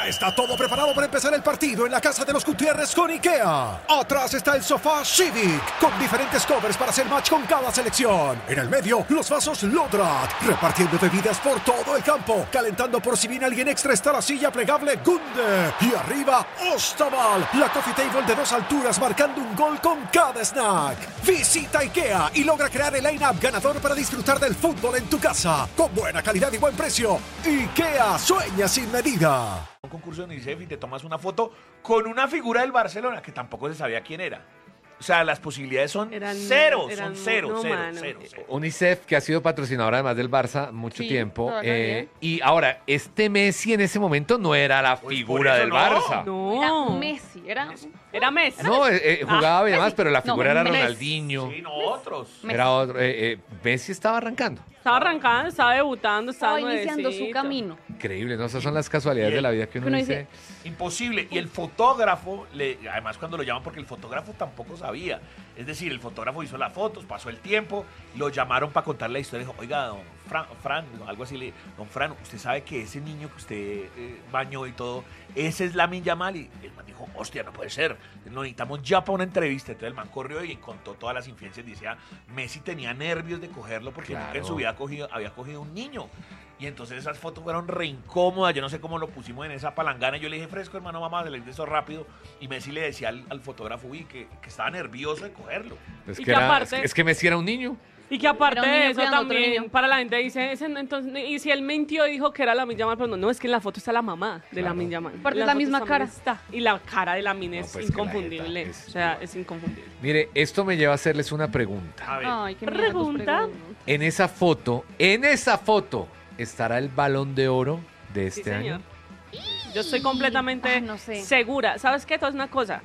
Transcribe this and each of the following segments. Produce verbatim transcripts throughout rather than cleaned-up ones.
Ya está todo preparado para empezar el partido en la casa de los Gutiérrez con IKEA. Atrás está el sofá Civic, con diferentes covers para hacer match con cada selección. En el medio, los vasos Lodrat, repartiendo bebidas por todo el campo. Calentando por si viene alguien extra está la silla plegable Gunde. Y arriba, Ostaval, la coffee table de dos alturas marcando un gol con cada snack. Visita IKEA y logra crear el line-up ganador para disfrutar del fútbol en tu casa. Con buena calidad y buen precio. IKEA, sueña sin medida. Un concurso de UNICEF y te tomas una foto con una figura del Barcelona que tampoco se sabía quién era. O sea, las posibilidades son Eran- cero, eran- son cero, no, cero, mano. cero, cero. UNICEF, que ha sido patrocinadora además del Barça mucho Sí, tiempo. toda la vida. eh, y ahora, este Messi en ese momento no era la Pues figura por eso del no. Barça. No. Era Messi, era... Era Messi. No, eh, eh, jugaba Ah, bien más, Messi. pero la No, figura era Messi. Ronaldinho. Sí, no otros. Messi. Era otro. eh, eh, Messi estaba arrancando. Estaba arrancando, estaba debutando, estaba, Estaba iniciando su nuevecito. camino. Increíble, ¿no? Esas son las casualidades Y de el- la vida que uno uno dice. dice- Imposible. Y el fotógrafo, le, además cuando lo llaman, porque el fotógrafo tampoco sabía. Es decir, el fotógrafo hizo las fotos, pasó el tiempo, lo llamaron para contar la historia. Dijo, oiga, don Fran, Fran algo así, le don Fran, usted sabe que ese niño que usted eh, bañó y todo, ese es Lamine Yamal. Y el man dijo, hostia, no puede ser. Lo necesitamos ya para una entrevista. Entonces el man corrió y contó todas las infidencias. Decía, Messi tenía nervios de cogerlo porque nunca en Claro. su vida cogido, había cogido un niño. Y entonces esas fotos fueron re incómodas. Yo no sé cómo lo pusimos en esa palangana. Yo le dije, fresco, hermano, vamos a salir de eso rápido. Y Messi le decía al, al fotógrafo, uy, que, que estaba nervioso de cogerlo. Es Y que, que era- aparte- es que- es que Messi era un niño. Y que aparte Era un de niño eso cuidando a otro también, niño. para la gente dice, ese, entonces, y si él mintió y dijo que era Lamine Yamal, pero no, no, es que en la foto está la mamá de Claro. Lamine Yamal. Porque En es la foto misma también cara. Está. Y la cara de Lamine No, es pues que la inconfundible. jeta es o sea, igual. es inconfundible. Mire, esto me lleva a hacerles una pregunta. A ver, Ay, qué miedo tus Pregunta. preguntas. En esa foto, en esa foto, ¿estará el Balón de Oro de Sí, este señor. año? Yo estoy completamente Ay, no sé. segura. ¿Sabes qué? Todo es una cosa.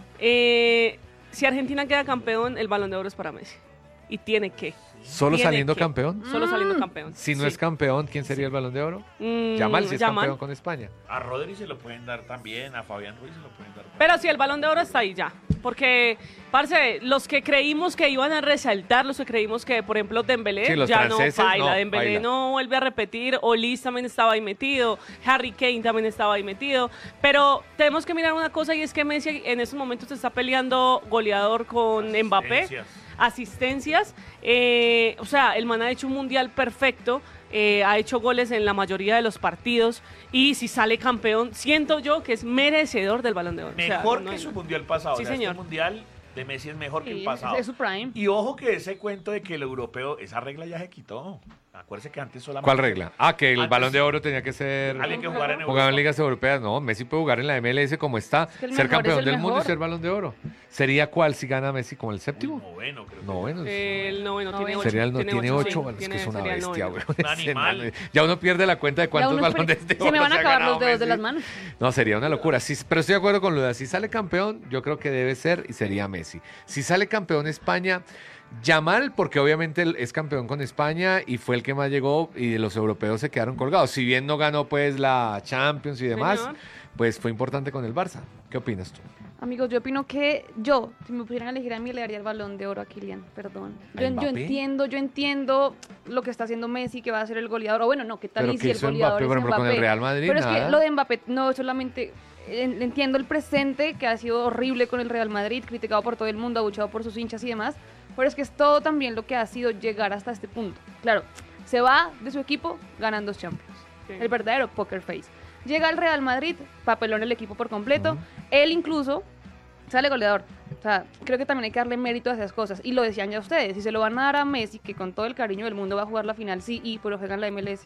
Eh, si Argentina queda campeón, el Balón de Oro es para Messi. Y tiene que. ¿Solo Tiene saliendo que. campeón? Solo saliendo Mm. campeón. Si no Sí. es campeón, ¿quién sería el Balón de Oro? Mm, Yamal, si es Yamal. campeón con España. a Rodri se lo pueden dar también, a Fabián Ruiz se lo pueden dar. Pero sí, el Balón de Oro está ahí ya. Porque, parce, los que creímos que iban a resaltar, los que creímos que, por ejemplo, Dembélé Sí, los ya franceses, no baila. no, Dembélé baila. no vuelve a repetir. Olis también estaba ahí metido. Harry Kane también estaba ahí metido. Pero tenemos que mirar una cosa y es que Messi en estos momentos está peleando goleador con Mbappé. Asistencias. Asistencias. eh, o sea, el man ha hecho un mundial perfecto. eh, ha hecho goles en la mayoría de los partidos. Y si sale campeón, siento yo que es merecedor del Balón de Oro. O sea, Mejor no que hay su nada. mundial pasado. Sí, O sea, señor. Este mundial de Messi es mejor que Sí, el es, pasado. es su prime. Y ojo que ese cuento de que el europeo, esa regla ya se quitó. Acuérdese que antes solamente... ¿Cuál regla? Ah, que el Antes- Balón de Oro tenía que ser Alguien que jugara en jugado en Europa. ligas europeas. No, Messi puede jugar en la M L S como está, que el ser mejor campeón es el del mundo y mejor. ser Balón de Oro. ¿Sería cuál si gana Messi como el séptimo? Noveno, creo que. No, bueno. El noveno tiene Noveno. ocho. Sería el no, tiene ocho, sí, bueno, es que tiene- es una sería el bestia, noveno. güey. Un Ese animal. man, ya uno pierde la cuenta de Ya cuántos uno balones espera- de se me oro van a ha acabar ganado los dedos de Messi. las manos. No, sería una locura. Sí, pero estoy de acuerdo con Luda. Si sale campeón, yo creo que debe ser y sería Messi. Si sale campeón España, Yamal, porque obviamente él es campeón con España y fue el que más llegó y los europeos se quedaron colgados. Si bien no ganó pues la Champions y demás, Señor. pues fue importante con el Barça. ¿Qué opinas tú? Amigos, yo opino que yo, si me pudieran elegir a mí, le daría el Balón de Oro a Kylian, perdón. ¿A Yo, yo Mbappé? entiendo, yo entiendo lo que está haciendo Messi, que va a ser el goleador. O bueno, no, ¿qué tal Pero y ¿qué si el hizo goleador Mbappé, es por ejemplo, con el Mbappé? Real Madrid? Pero es Nada. que lo de Mbappé, no, solamente en- entiendo el presente, que ha sido horrible con el Real Madrid, criticado por todo el mundo, abuchado por sus hinchas y demás. Pero es que es todo también lo que ha sido llegar hasta este punto. Claro, se va de su equipo ganando dos Champions. Sí. El verdadero poker face. Llega al Real Madrid, papelón el equipo por completo. Él incluso sale goleador. O sea, creo que también hay que darle mérito a esas cosas. Y lo decían ya ustedes, si se lo van a dar a Messi, que con todo el cariño del mundo va a jugar la final, sí, y pero juega en la M L S.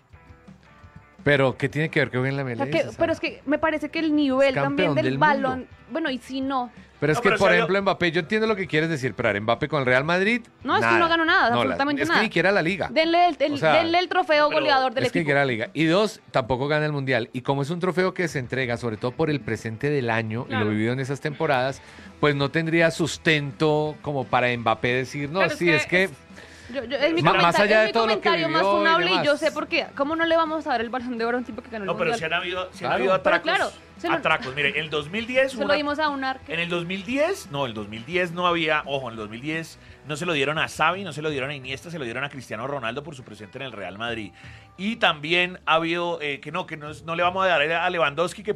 Pero, ¿qué tiene que ver que juegue en la O M sea, L que- S? pero es que me parece que el nivel Es también campeón del, del balón, mundo. bueno, y si no, Pero es No, que, pero por si ha ejemplo, Mbappé, yo entiendo lo que quieres decir, pero ahora, Mbappé con el Real Madrid, No, es que no ganó nada, la- absolutamente es nada. que ni quiera la Liga. denle el, el- O sea, denle el trofeo pero goleador del es que ni equipo. quiera la Liga. Y dos, tampoco gana el Mundial. Y como es un trofeo que se entrega, sobre todo por el presente del año y Claro. lo vivido en esas temporadas, pues no tendría sustento como para Mbappé decir, no, Claro, es sí, que es que... es- Yo- yo- es mi Ma- comenta- más allá es de mi todo lo que comentario más vivió y funable y, demás. yo sé por qué. ¿Cómo no le vamos a dar el balón de oro a un tipo que ganó el No, pero mundial? si han habido, si han Claro. habido atracos. Pero claro, se lo- atracos. Mire, en el dos mil diez... Se hubo lo una- dimos a un arque. En el dos mil diez, no, el dos mil diez no había, ojo, en el dos mil diez no se lo dieron a Xavi, no se lo dieron a Iniesta, se lo dieron a Cristiano Ronaldo por su presente en el Real Madrid. Y también ha habido, eh, que no, que no, es- no le vamos a dar a Lewandowski, que